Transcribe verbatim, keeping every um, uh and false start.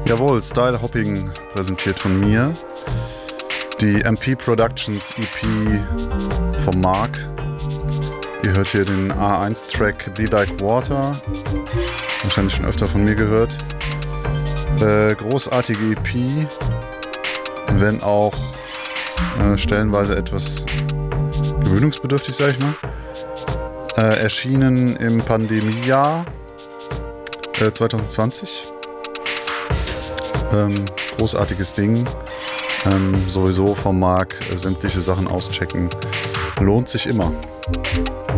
Jawohl, Style Hopping präsentiert von mir. Die M P Productions E P von Mark. Ihr hört hier den A eins Track Be Like Water. Wahrscheinlich schon öfter von mir gehört. Äh, großartige E P, wenn auch äh, stellenweise etwas gewöhnungsbedürftig, sag ich mal. Äh, erschienen im Pandemiejahr äh, zwanzig zwanzig. Ähm, großartiges Ding. Ähm, sowieso vom Marc äh, sämtliche Sachen auschecken. Lohnt sich immer.